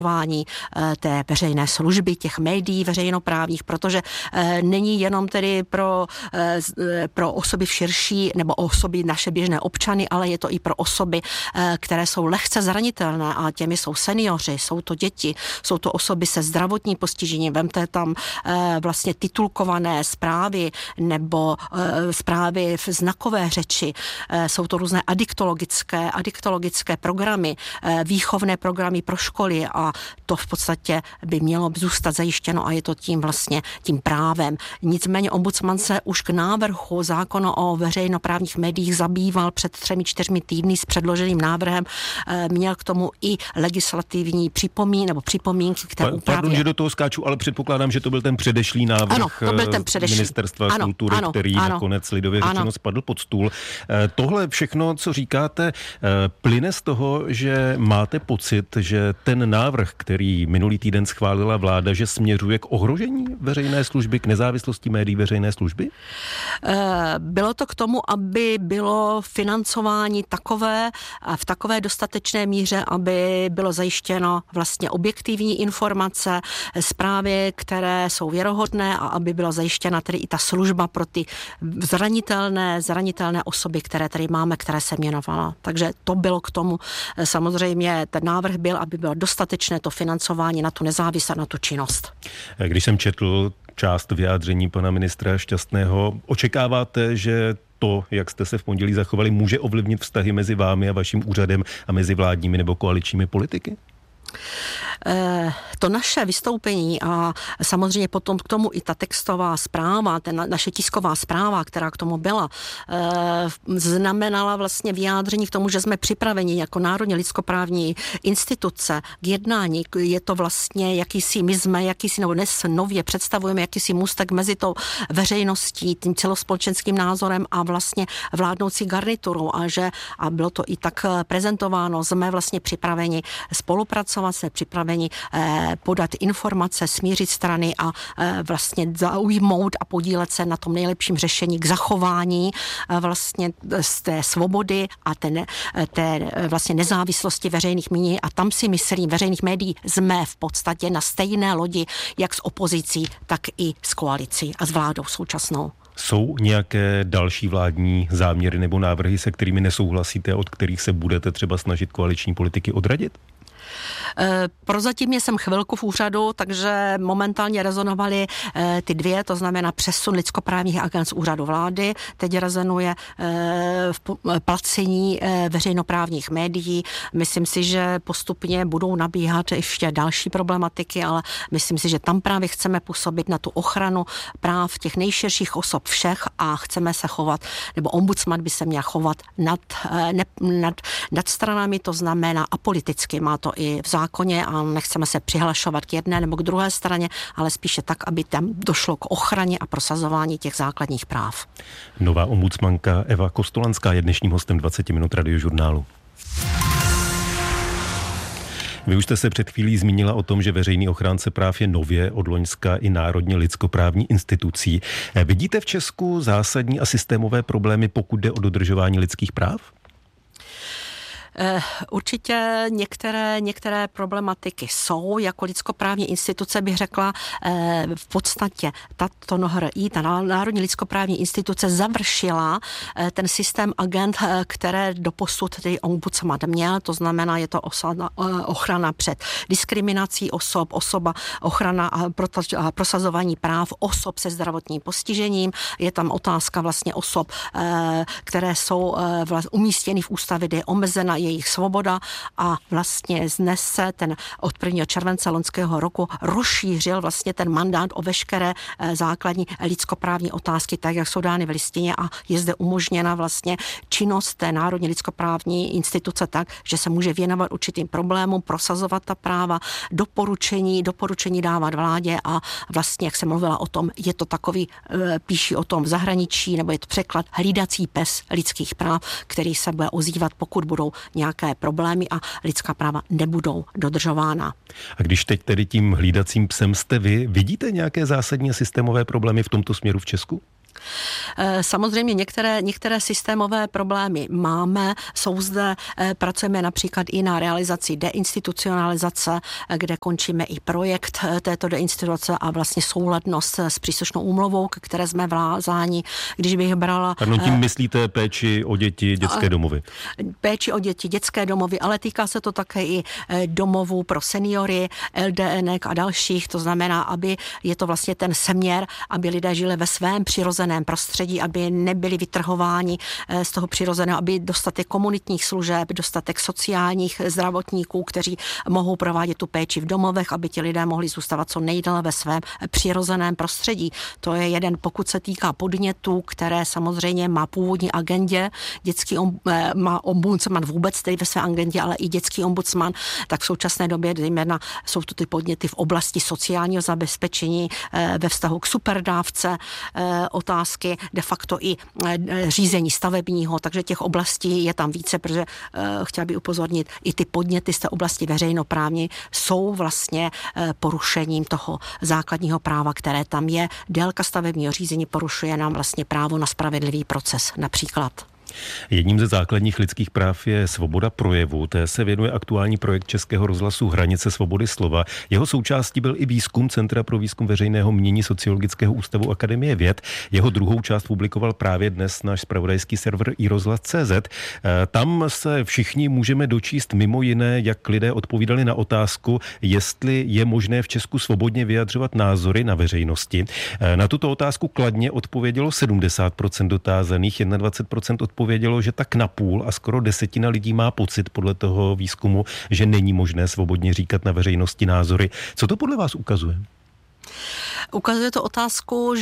té veřejné služby, těch médií veřejnoprávních, protože není jenom tedy pro osoby v širší nebo osoby naše běžné občany, ale je to i pro osoby, které jsou lehce zranitelné a těmi jsou seniori, jsou to děti, jsou to osoby se zdravotním postižením. Vemte tam vlastně titulkované zprávy nebo zprávy v znakové řeči. Jsou to různé adiktologické programy, výchovné programy pro školy a to v podstatě by mělo zůstat zajištěno a je to tím právem. Nicméně ombudsman se už k návrhu zákona o veřejnoprávních médiích zabýval před 3-4 týdny s předloženým návrhem. Měl k tomu i legislativní připomínky k té úpravě. Pardon, že do toho skáču, ale předpokládám, že to byl ten předešlý návrh Ministerstva kultury, který nakonec lidově řečeno spadl pod stůl. Tohle všechno, co říkáte, plyne z toho, že máte pocit, že ten návrh, který minulý týden schválila vláda, že směřuje k ohrožení veřejné služby, k nezávislosti médií veřejné služby? Bylo to k tomu, aby bylo financování v takové dostatečné míře, aby bylo zajištěno vlastně objektivní informace, zprávy, které jsou věrohodné a aby byla zajištěna tedy i ta služba pro ty zranitelné osoby, které tady máme, které se jmenovala. Takže to bylo k tomu. Samozřejmě ten návrh byl, aby bylo dostatečné to financování na tu nezávislost, na tu činnost. Když jsem četl část vyjádření pana ministra Šťastného, očekáváte, že to, jak jste se v pondělí zachovali, může ovlivnit vztahy mezi vámi a vaším úřadem a mezi vládními nebo koaličními politiky? To naše vystoupení a samozřejmě potom k tomu i ta textová zpráva, naše tisková zpráva, která k tomu byla, znamenala vlastně vyjádření k tomu, že jsme připraveni jako Národní lidskoprávní instituce k jednání. Je to vlastně dnes nově představujeme jakýsi můstek mezi tou veřejností, tím celospolečenským názorem a vlastně vládnoucí garniturou a bylo to i tak prezentováno, jsme vlastně připraveni spolupracovat, jsme připraveni podat informace, smířit strany a vlastně zaujmout a podílet se na tom nejlepším řešení k zachování vlastně z té svobody a té vlastně nezávislosti veřejných médií a tam si myslím, veřejných médií jsme v podstatě na stejné lodi, jak s opozicí, tak i s koalicí a s vládou současnou. Jsou nějaké další vládní záměry nebo návrhy, se kterými nesouhlasíte, od kterých se budete třeba snažit koaliční politiky odradit? Prozatímně jsem chvilku v úřadu, takže momentálně rezonovaly ty dvě, to znamená přesun lidskoprávních agend z úřadu vlády, teď rezonuje v placení veřejnoprávních médií. Myslím si, že postupně budou nabíhat ještě další problematiky, ale myslím si, že tam právě chceme působit na tu ochranu práv těch nejširších osob všech a chceme se chovat, nebo ombudsman by se měl chovat nad stranami, to znamená apoliticky, má to i v zákoně a nechceme se přihlašovat k jedné nebo k druhé straně, ale spíše tak, aby tam došlo k ochraně a prosazování těch základních práv. Nová ombudsmanka Eva Kostolanská je dnešním hostem 20 minut Radiožurnálu. Vy už jste se před chvílí zmínila o tom, že veřejný ochránce práv je nově od loňska i národně lidskoprávní institucí. Vidíte v Česku zásadní a systémové problémy, pokud jde o dodržování lidských práv? Určitě některé problematiky jsou, jako lidskoprávní instituce bych řekla, v podstatě tato NHRI, ta Národní lidskoprávní instituce završila ten systém agend, které doposud tedy ombudsman měl, to znamená, je to ochrana před diskriminací ochrana a prosazování práv osob se zdravotním postižením, je tam otázka vlastně osob, které jsou umístěny v ústavě, kde je omezena jejich svoboda a vlastně dnes se od 1. července loňského roku rozšířil vlastně ten mandát o veškeré základní lidskoprávní otázky, tak jak jsou dány v listině a je zde umožněna vlastně činnost té Národní lidskoprávní instituce tak, že se může věnovat určitým problémům, prosazovat ta práva, doporučení dávat vládě a vlastně, jak jsem mluvila o tom, je to takový, píší o tom v zahraničí, nebo je to překlad hlídací pes lidských práv, který se bude ozývat, pokud budou nějaké problémy a lidská práva nebudou dodržována. A když teď tedy tím hlídacím psem jste vy, vidíte nějaké zásadní systémové problémy v tomto směru v Česku? Samozřejmě některé systémové problémy máme, jsou zde, pracujeme například i na realizaci deinstitucionalizace, kde končíme i projekt této deinstituce a vlastně souladnost s příslušnou úmluvou, k které jsme vázáni. Když bych brala... Pardon, tím myslíte péči o děti, dětské domovy? Péči o děti, dětské domovy, ale týká se to také i domovů pro seniory, LDNek a dalších, to znamená, aby je to vlastně ten směr, aby lidé žili ve svém přirozeném prostředí, aby nebyli vytrhováni z toho přirozeného, aby dostatek komunitních služeb, dostatek sociálních zdravotníků, kteří mohou provádět tu péči v domovech, aby ti lidé mohli zůstávat co nejdéle ve svém přirozeném prostředí. To je jeden, pokud se týká podnětů, které samozřejmě má původní agendě, má ombudsman vůbec tedy ve své agendě, ale i dětský ombudsman, tak v současné době zejména jsou to ty podněty v oblasti sociálního zabezpečení ve vztahu k superdávce, otázky de facto i řízení stavebního, takže těch oblastí je tam více, protože chtěla bych upozornit, i ty podněty z té oblasti veřejnoprávní jsou vlastně porušením toho základního práva, které tam je. Délka stavebního řízení porušuje nám vlastně právo na spravedlivý proces například. Jedním ze základních lidských práv je svoboda projevu. Té se věnuje aktuální projekt Českého rozhlasu Hranice svobody slova. Jeho součástí byl i výzkum Centra pro výzkum veřejného mínění Sociologického ústavu Akademie věd. Jeho druhou část publikoval právě dnes náš zpravodajský server iRozhlas.cz. Tam se všichni můžeme dočíst mimo jiné, jak lidé odpovídali na otázku, jestli je možné v Česku svobodně vyjadřovat názory na veřejnosti. Na tuto otázku kladně odpovědělo 70% dotázaných, 21% odpovědělo, že tak napůl a skoro 10% lidí má pocit podle toho výzkumu, že není možné svobodně říkat na veřejnosti názory. Co to podle vás ukazuje? Ukazuje to otázku,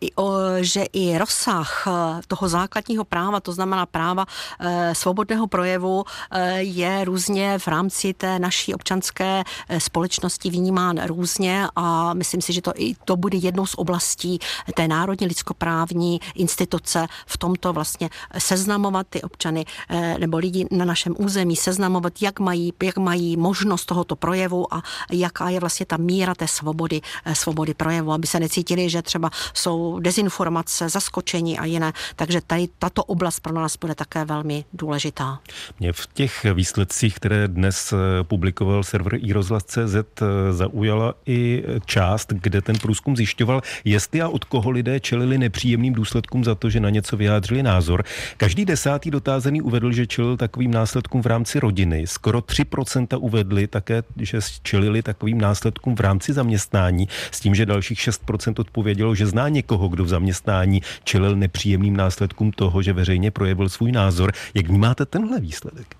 že i rozsah toho základního práva, to znamená práva svobodného projevu, je různě v rámci té naší občanské společnosti vnímán různě a myslím si, že to bude jednou z oblastí té národní lidskoprávní instituce v tomto vlastně seznamovat ty občany nebo lidi na našem území, seznamovat, jak mají možnost tohoto projevu a jaká je vlastně ta míra té svobody projevu, aby se necítili, že třeba jsou dezinformace, zaskočení a jiné. Takže tady tato oblast pro nás bude také velmi důležitá. Mě v těch výsledcích, které dnes publikoval server iRozhlas.cz, zaujala i část, kde ten průzkum zjišťoval, jestli a od koho lidé čelili nepříjemným důsledkům za to, že na něco vyjádřili názor. Každý 10. dotázaný uvedl, že čelil takovým následkům v rámci rodiny. Skoro 3% uvedli také, že čelili takovým následkům v rámci zaměstnání, s tím, že dalších 6% odpovědělo, že zná někoho, kdo v zaměstnání čelil nepříjemným následkům toho, že veřejně projevil svůj názor. Jak vnímáte tenhle výsledek?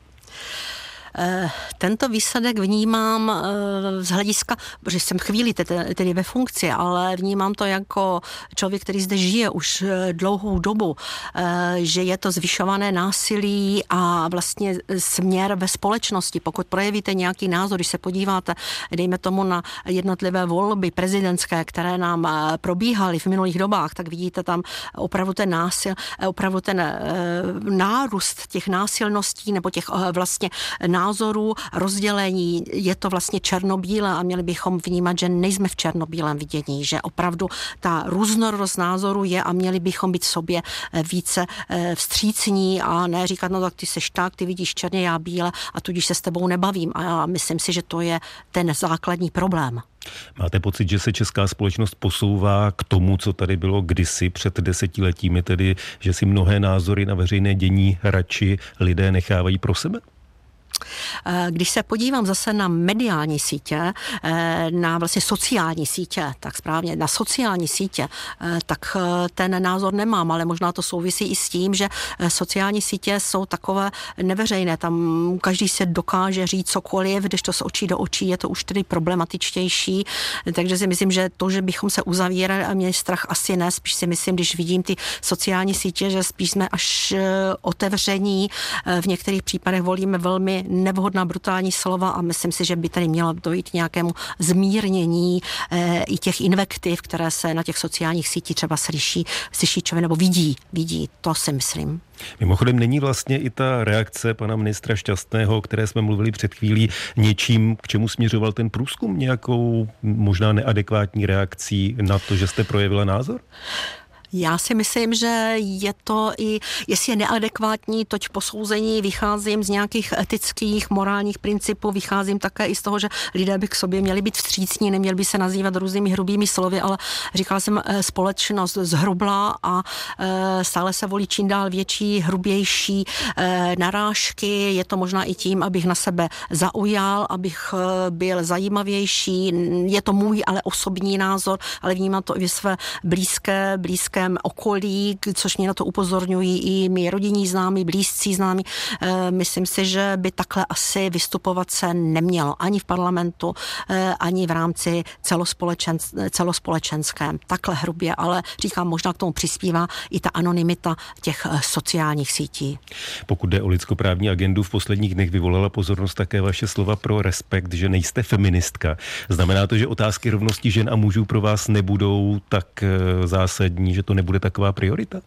Tento výsledek vnímám z hlediska, že jsem chvíli tedy ve funkci, ale vnímám to jako člověk, který zde žije už dlouhou dobu, že je to zvyšované násilí a vlastně směr ve společnosti. Pokud projevíte nějaký názor, když se podíváte, dejme tomu na jednotlivé volby prezidentské, které nám probíhaly v minulých dobách, tak vidíte tam opravdu ten nárůst těch násilností nebo těch vlastně názorů, rozdělení, je to vlastně černobílé a měli bychom vnímat, že nejsme v černobílém vidění, že opravdu ta různorodost názorů je a měli bychom být sobě více vstřícní a ne říkat, no tak ty seš tak, ty vidíš černě, já bíle a tudíž se s tebou nebavím a já myslím si, že to je ten základní problém. Máte pocit, že se česká společnost posouvá k tomu, co tady bylo kdysi před 10 letími, tedy že si mnohé názory na veřejné dění radši lidé nechávají pro sebe? Když se podívám zase na mediální sítě, na vlastně sociální sítě, tak správně, na sociální sítě, tak ten názor nemám, ale možná to souvisí i s tím, že sociální sítě jsou takové neveřejné, tam každý se dokáže říct cokoliv, když to z očí do očí je to už tedy problematičtější, takže si myslím, že to, že bychom se uzavírali a měli strach, asi ne, spíš si myslím, když vidím ty sociální sítě, že spíš jsme až otevření, v některých případech volíme velmi nevhodná brutální slova a myslím si, že by tady mělo dojít nějakému zmírnění i těch invektiv, které se na těch sociálních sítích třeba slyší člověk nebo vidí, to si myslím. Mimochodem není vlastně i ta reakce pana ministra Šťastného, o které jsme mluvili před chvílí, něčím, k čemu směřoval ten průzkum, nějakou možná neadekvátní reakcí na to, že jste projevila názor? Já si myslím, že je to i, jestli je neadekvátní, toť posouzení, vycházím z nějakých etických, morálních principů, vycházím také i z toho, že lidé by k sobě měli být vstřícní, neměli by se nazývat různými hrubými slovy, ale říkala jsem, společnost zhrubla a stále se volí čím dál větší, hrubější narážky. Je to možná i tím, abych na sebe zaujal, abych byl zajímavější. Je to můj, ale osobní názor, ale vnímám to i ve své blízkém okolí, což mě na to upozorňují i mý rodinní známí, blízcí známí. Myslím si, že by takhle asi vystupovat se nemělo ani v parlamentu, ani v rámci celospolečenském. Takhle hrubě, ale říkám, možná k tomu přispívá i ta anonymita těch sociálních sítí. Pokud jde o lidskoprávní agendu, v posledních dnech vyvolala pozornost také vaše slova pro respekt, že nejste feministka. Znamená to, že otázky rovnosti žen a mužů pro vás nebudou tak zásadní, že to nebude taková priorita?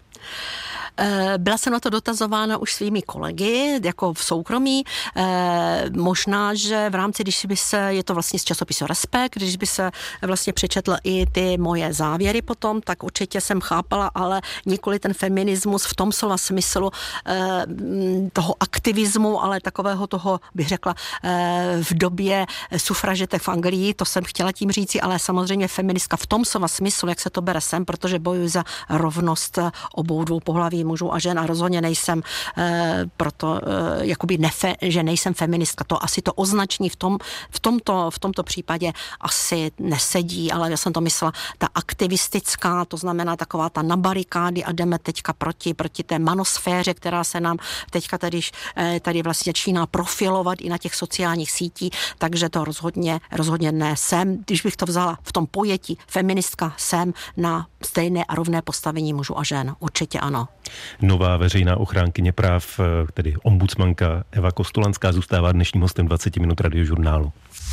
Byla jsem na to dotazována už svými kolegy, jako v soukromí. Možná, že v rámci, když by se, je to vlastně z časopisu Respekt, když by se vlastně přečetl i ty moje závěry potom, tak určitě jsem chápala, ale nikoli ten feminismus v tom slova smyslu toho aktivismu, ale takového toho, bych řekla, v době sufražetek v Anglii, to jsem chtěla tím říci, ale samozřejmě feministka v tom slova smyslu, jak se to bere sem, protože bojuji za rovnost obou dvou pohlaví, mužů a žen, a rozhodně nejsem proto, jakoby že nejsem feministka. To asi to označení v tomto případě asi nesedí, ale já jsem to myslela, ta aktivistická, to znamená taková ta na barikády a jdeme teďka proti té manosféře, která se nám teďka tady vlastně začíná profilovat i na těch sociálních sítích, takže to rozhodně ne. Jsem, když bych to vzala v tom pojetí, feministka jsem na stejné a rovné postavení mužů a žen. Určitě ano. Nová veřejná ochránkyně práv, tedy ombudsmanka Eva Kostolanská, zůstává dnešním hostem 20 minut Radiožurnálu.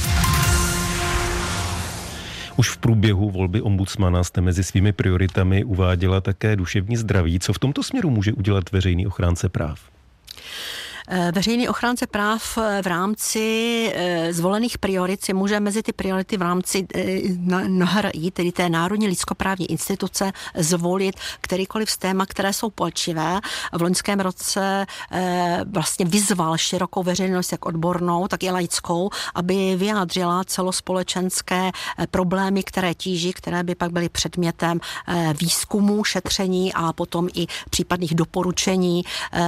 Už v průběhu volby ombudsmana jste mezi svými prioritami uváděla také duševní zdraví. Co v tomto směru může udělat veřejný ochránce práv? Veřejný ochránce práv v rámci zvolených priorit si může mezi ty priority v rámci NHRI, tedy té Národní lidskoprávní instituce, zvolit kterýkoliv z témat, které jsou palčivé. V loňském roce vlastně vyzval širokou veřejnost, jak odbornou, tak i laickou, aby vyjádřila celospolečenské problémy, které tíží, které by pak byly předmětem výzkumu, šetření a potom i případných doporučení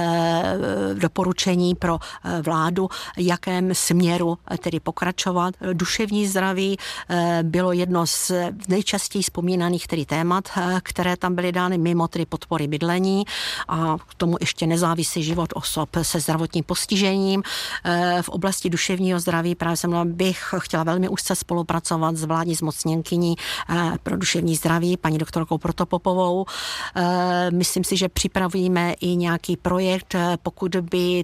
pro vládu, jakém směru tedy pokračovat. Duševní zdraví bylo jedno z nejčastěji vzpomínaných tedy témat, které tam byly dány mimo tedy podpory bydlení, a k tomu ještě nezávisí život osob se zdravotním postižením. V oblasti duševního zdraví právě bych chtěla velmi úzce spolupracovat s vládní zmocněnkyní pro duševní zdraví, paní doktorkou Protopopovou. Myslím si, že připravujeme i nějaký projekt, pokud by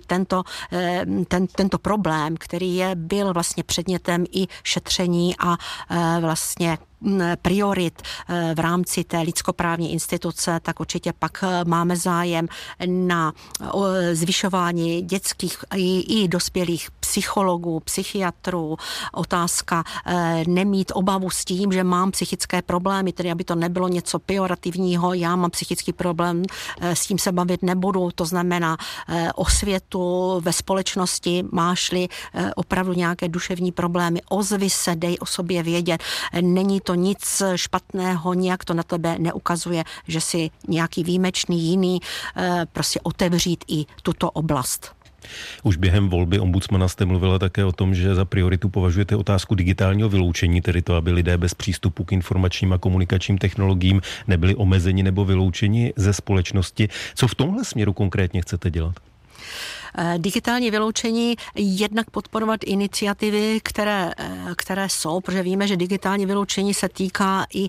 tento problém, který byl vlastně předmětem i šetření a vlastně priorit v rámci té lidskoprávní instituce, tak určitě pak máme zájem na zvyšování dětských i dospělých psychologů, psychiatrů. Otázka nemít obavu s tím, že mám psychické problémy, tedy aby to nebylo něco pejorativního, já mám psychický problém, s tím se bavit nebudu, to znamená osvětu ve společnosti, máš-li opravdu nějaké duševní problémy, ozvi se, dej o sobě vědět, není to nic špatného, nijak to na tebe neukazuje, že si nějaký výjimečný jiný, prostě otevřít i tuto oblast. Už během volby ombudsmana jste mluvila také o tom, že za prioritu považujete otázku digitálního vyloučení, tedy to, aby lidé bez přístupu k informačním a komunikačním technologiím nebyli omezeni nebo vyloučeni ze společnosti. Co v tomhle směru konkrétně chcete dělat? Digitální vyloučení, jednak podporovat iniciativy, které jsou, protože víme, že digitální vyloučení se týká i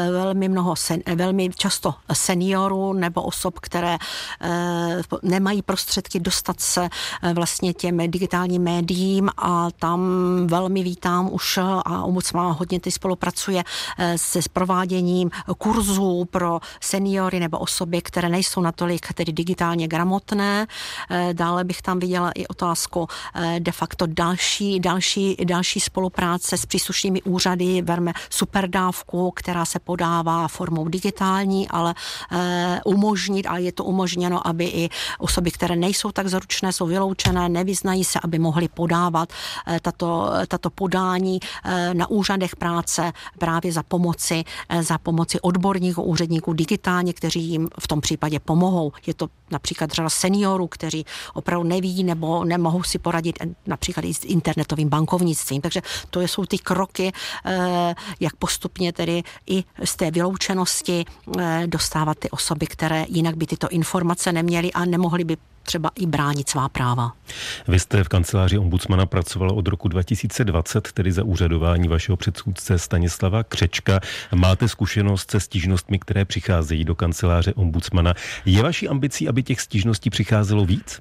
velmi často seniorů nebo osob, které nemají prostředky dostat se vlastně těm digitálním médiím, a tam velmi vítám už, a ombudsman hodně spolupracuje se prováděním kurzů pro seniory nebo osoby, které nejsou natolik tedy digitálně gramotné. Dále bych bych tam viděla i otázku de facto další spolupráce s příslušnými úřady. Verme superdávku, která se podává formou digitální, ale umožnit, a je to umožněno, aby i osoby, které nejsou tak zručné, jsou vyloučené, nevyznají se, aby mohly podávat tato podání na úřadech práce právě za pomoci odborníků, úředníků digitálně, kteří jim v tom případě pomohou. Je to například řada seniorů, kteří opravdu neví nebo nemohou si poradit například i s internetovým bankovnictvím. Takže to jsou ty kroky, jak postupně tedy i z té vyloučenosti dostávat ty osoby, které jinak by tyto informace neměly a nemohly by třeba i bránit svá práva. Vy jste v kanceláři ombudsmana pracovala od roku 2020, tedy za úřadování vašeho předchůdce Stanislava Křečka. Máte zkušenost se stížnostmi, které přicházejí do kanceláře ombudsmana. Je vaší ambicí, aby těch stížností přicházelo víc?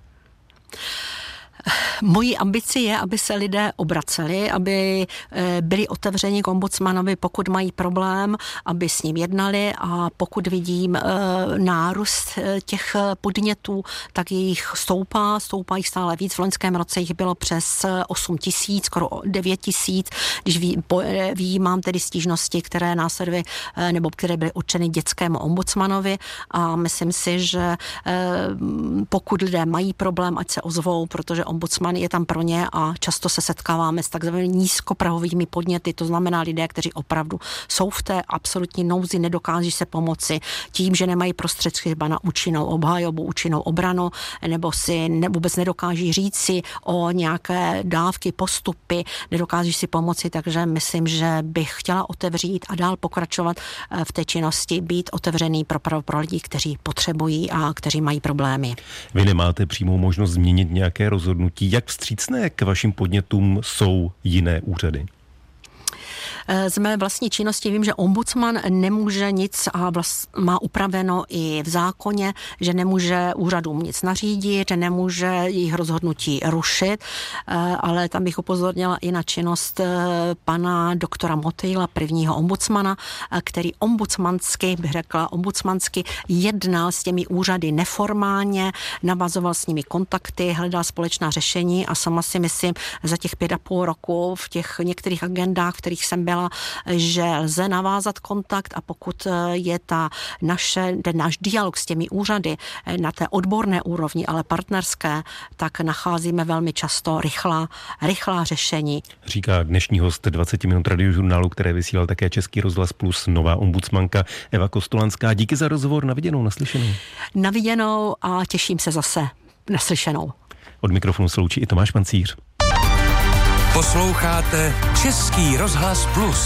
Mojí ambici je, aby se lidé obraceli, aby byli otevřeni k ombudsmanovi, pokud mají problém, aby s ním jednali, a pokud vidím nárůst těch podnětů, tak jich stoupá jich stále víc. V loňském roce jich bylo přes 8 000, skoro 9 000, když mám tedy stížnosti, které následují, nebo které byly určeny dětskému ombudsmanovi, a myslím si, že pokud lidé mají problém, ať se ozvou, protože ombudsman je tam pro ně, a často se setkáváme s takzvanými nízkoprahovými podněty, to znamená lidé, kteří opravdu jsou v té absolutní nouzi, nedokáží se pomoci tím, že nemají prostředky třeba na účinnou obhajobu, účinnou obranu, nebo si vůbec nedokáží říct si o nějaké dávky, postupy, nedokáží si pomoci, takže myslím, že bych chtěla otevřít a dál pokračovat v té činnosti, být otevřený pro lidi, kteří potřebují a kteří mají problémy. Vy nemáte přímou možnost změnit nějaké rozhodnutí. Jak vstřícné k vašim podnětům jsou jiné úřady? Z mé vlastní činnosti vím, že ombudsman nemůže nic, a má upraveno i v zákoně, že nemůže úřadům nic nařídit, že nemůže jejich rozhodnutí rušit, ale tam bych upozornila i na činnost pana doktora Motejla, prvního ombudsmana, který ombudsmansky jednal s těmi úřady neformálně, navazoval s nimi kontakty, hledal společná řešení, a sama si myslím, za těch 5,5 roku v těch některých agendách, v kterých jsem byla, že lze navázat kontakt, a pokud je ten náš dialog s těmi úřady na té odborné úrovni, ale partnerské, tak nacházíme velmi často rychlá řešení. Říká dnešní host 20 minut radiožurnálu, které vysílal také Český rozhlas Plus, nová ombudsmanka Eva Kostolanská. Díky za rozhovor, na viděnou, naslyšenou. Na viděnou a těším se zase naslyšenou. Od mikrofonu se loučí i Tomáš Pancíř. Posloucháte Český rozhlas Plus.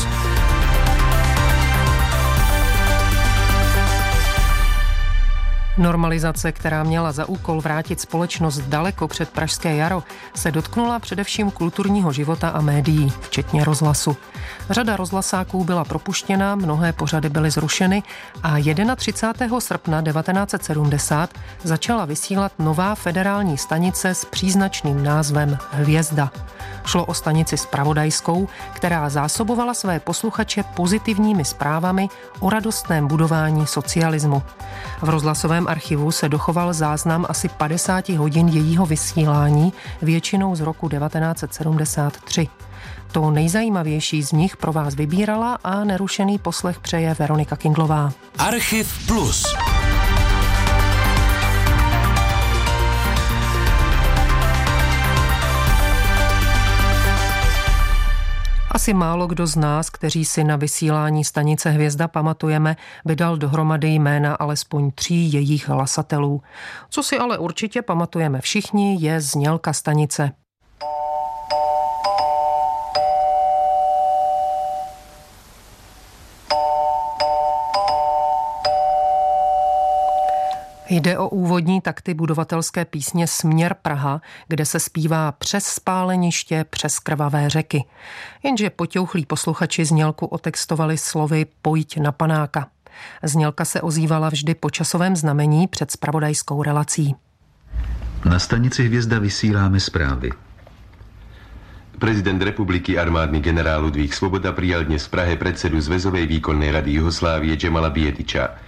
Normalizace, která měla za úkol vrátit společnost daleko před pražské jaro, se dotknula především kulturního života a médií, včetně rozhlasu. Řada rozhlasáků byla propuštěna, mnohé pořady byly zrušeny a 31. srpna 1970 začala vysílat nová federální stanice s příznačným názvem Hvězda. Šlo o stanici zpravodajskou, která zásobovala své posluchače pozitivními zprávami o radostném budování socialismu. V rozhlasovém archivu se dochoval záznam asi 50 hodin jejího vysílání, většinou z roku 1973. To nejzajímavější z nich pro vás vybírala a nerušený poslech přeje Veronika Kindlová. Archiv Plus. Asi málo kdo z nás, kteří si na vysílání stanice Hvězda pamatujeme, by dal dohromady jména alespoň 3 jejich hlasatelů. Co si ale určitě pamatujeme všichni, je znělka stanice. Jde o úvodní takty budovatelské písně Směr Praha, kde se zpívá přes spáleniště, přes krvavé řeky. Jenže potěuchlí posluchači znělku otextovali slovy Pojď na panáka. Znělka se ozývala vždy po časovém znamení před zpravodajskou relací. Na stanici Hvězda vysíláme zprávy. Prezident republiky armádny generál Ludvík Svoboda prijal dnes v Prahe predsedu Zväzovej výkonnej rady Juhoslávie Džemala Bijetiča.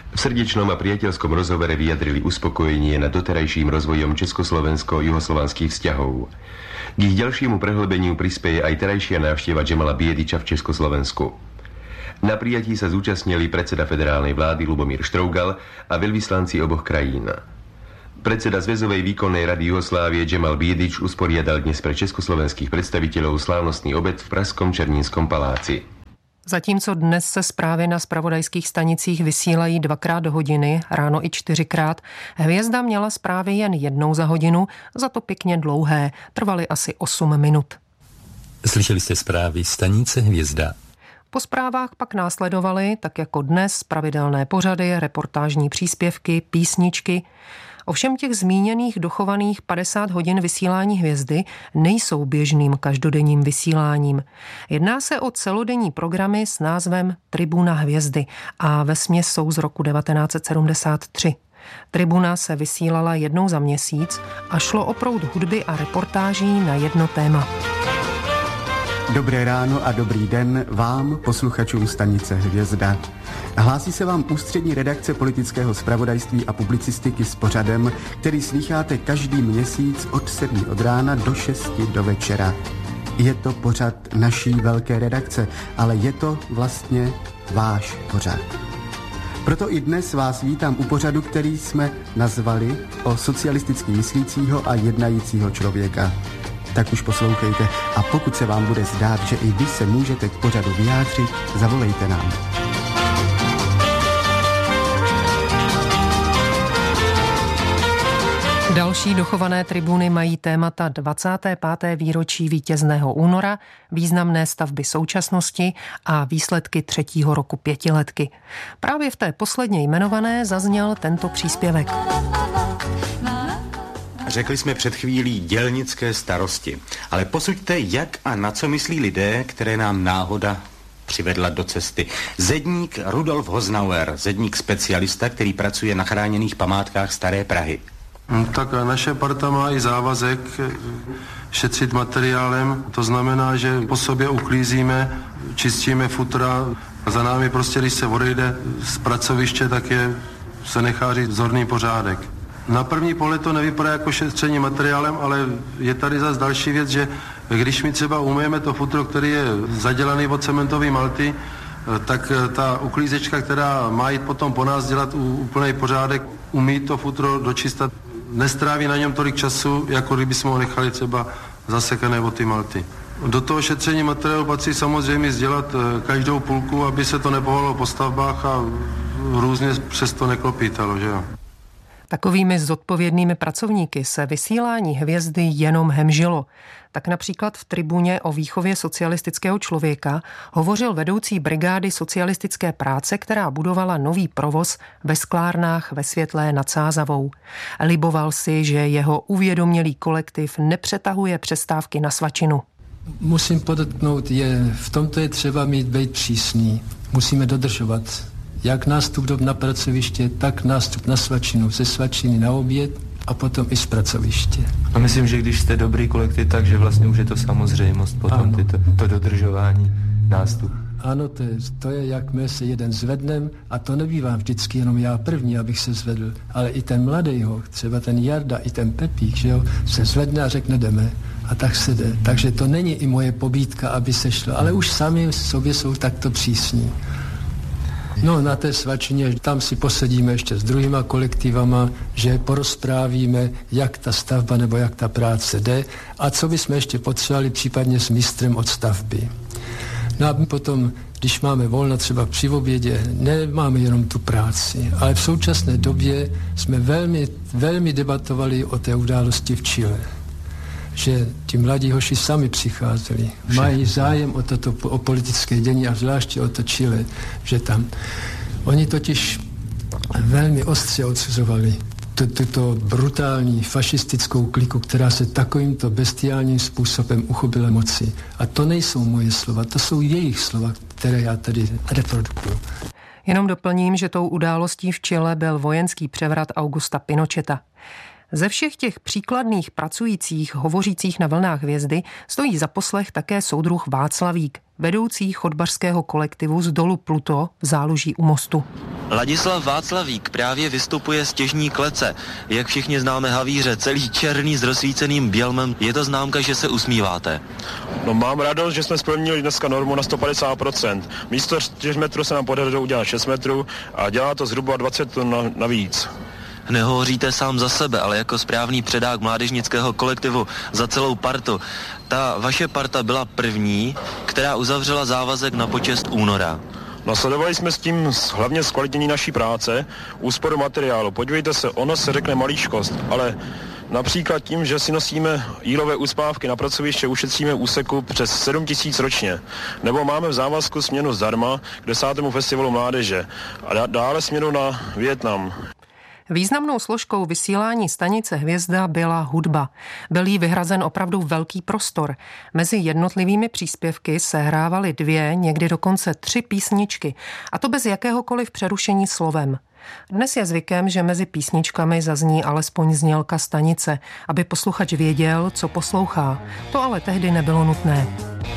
V srdečnom a priateľskom rozhovore vyjadrili uspokojenie nad doterajším rozvojom československo-juhoslovanských vzťahov. K ich ďalšiemu prehlbeniu prispieje aj terajšia návšteva Džemala Biediča v Československu. Na prijatí sa zúčastnili predseda federálnej vlády Lubomír Štrougal a veľvyslanci oboch krajín. Predseda Zväzovej výkonnej rady Juhoslávie Džemal Biedič usporiadal dnes pre československých predstaviteľov slávnostný obed v pražskom Černínskom paláci. Zatímco dnes se zprávy na zpravodajských stanicích vysílají 2x do hodiny, ráno i 4x, Hvězda měla zprávy jen jednou za hodinu, za to pěkně dlouhé, trvaly asi 8 minut. Slyšeli jste zprávy stanice Hvězda. Po zprávách pak následovaly, tak jako dnes, pravidelné pořady, reportážní příspěvky, písničky. Ovšem těch zmíněných dochovaných 50 hodin vysílání Hvězdy nejsou běžným každodenním vysíláním. Jedná se o celodenní programy s názvem Tribuna Hvězdy a vesměs jsou z roku 1973. Tribuna se vysílala jednou za měsíc a šlo o proud hudby a reportáží na jedno téma. Dobré ráno a dobrý den vám, posluchačům stanice Hvězda. Hlásí se vám ústřední redakce politického zpravodajství a publicistiky s pořadem, který slýcháte každý měsíc od 7 od rána do 6 do večera. Je to pořad naší velké redakce, ale je to vlastně váš pořad. Proto i dnes vás vítám u pořadu, který jsme nazvali O socialisticky myslícího a jednajícího člověka. Tak už poslouchejte a pokud se vám bude zdát, že i vy se můžete k pořadu vyjádřit, zavolejte nám. Další dochované tribuny mají témata 25. výročí vítězného února, významné stavby současnosti a výsledky 3. roku pětiletky. Právě v té posledně jmenované zazněl tento příspěvek. Řekli jsme před chvílí dělnické starosti, ale posuďte, jak a na co myslí lidé, které nám náhoda přivedla do cesty. Zedník Rudolf Hoznauer, zedník specialista, který pracuje na chráněných památkách Staré Prahy. Tak naše parta má i závazek šetřit materiálem, to znamená, že po sobě uklízíme, čistíme futra, za námi prostě, když se odejde z pracoviště, tak se nechá říct vzorný pořádek. Na první pohled to nevypadá jako šetření materiálem, ale je tady zase další věc, že když my třeba umyjeme to futro, který je zadělaný od cementové malty, tak ta uklízečka, která má jít potom po nás dělat úplný pořádek, umýt to futro, dočistat, nestráví na něm tolik času, jako kdyby jsme ho nechali třeba zasekané od ty malty. Do toho šetření materiálu patří samozřejmě sdělat každou půlku, aby se to nepovalilo po stavbách a různě přes to neklopítalo, že jo. Takovými zodpovědnými pracovníky se vysílání Hvězdy jenom hemžilo. Tak například v tribuně o výchově socialistického člověka hovořil vedoucí brigády socialistické práce, která budovala nový provoz ve sklárnách ve Světlé nad Sázavou. Liboval si, že jeho uvědomělý kolektiv nepřetahuje přestávky na svačinu. Musím podotknout, v tomto je třeba být přísný. Musíme dodržovat jak nástup na pracoviště, tak nástup na svačinu, ze svačiny na oběd a potom i z pracoviště. A myslím, že když jste dobrý kolektiv, takže vlastně už je to samozřejmost potom to dodržování nástupu. Ano, to je, jakmile se jeden zvednem, a to nebývá vždycky jenom já první, abych se zvedl, ale i ten mladýho, třeba ten Jarda, i ten Pepík, že jo, se zvedne a řekne jdeme. A tak se jde. Takže to není i moje pobídka, aby se šlo, ale už sami sobě jsou takto přísní. No, na té svačině, tam si posedíme ještě s druhýma kolektivama, že porozprávíme, jak ta stavba nebo jak ta práce jde a co bychom ještě potřebovali případně s mistrem od stavby. No a potom, když máme volno třeba při obědě, nemáme jenom tu práci, ale v současné době jsme velmi, velmi debatovali o té události v Chile. Že ti mladí hoši sami přicházeli, mají zájem o politické dění a zvláště o to Chile, že tam. Oni totiž velmi ostře odsuzovali tuto brutální fašistickou kliku, která se takovýmto bestiálním způsobem uchopila moci. A to nejsou moje slova, to jsou jejich slova, které já tady reprodukuju. Jenom doplním, že tou událostí v Chile byl vojenský převrat Augusta Pinocheta. Ze všech těch příkladných pracujících, hovořících na vlnách Hvězdy, stojí za poslech také soudruh Václavík, vedoucí chodbařského kolektivu z dolu Pluto v Záluží u Mostu. Ladislav Václavík právě vystupuje z těžní klece. Jak všichni známe havíře, celý černý s rozsvíceným bělmem. Je to známka, že se usmíváte? No, mám radost, že jsme splnili dneska normu na 150%. Místo 4 metrů se nám podařilo udělat 6 metrů a dělá to zhruba 20 tun navíc. Nehovoříte sám za sebe, ale jako správný předák mládežnického kolektivu za celou partu. Ta vaše parta byla první, která uzavřela závazek na počest února. Nasledovali jsme s tím hlavně zkvalitnění naší práce, úsporu materiálu. Podívejte se, ono se řekne maličkost, ale například tím, že si nosíme jílové uspávky na pracoviště, ušetříme úseku přes 7 000 ročně. Nebo máme v závazku směnu zdarma k 10. festivalu mládeže a dále směnu na Vietnam. Významnou složkou vysílání stanice Hvězda byla hudba. Byl jí vyhrazen opravdu velký prostor. Mezi jednotlivými příspěvky se hrávaly 2, někdy dokonce 3 písničky, a to bez jakéhokoliv přerušení slovem. Dnes je zvykem, že mezi písničkami zazní alespoň znělka stanice, aby posluchač věděl, co poslouchá. To ale tehdy nebylo nutné.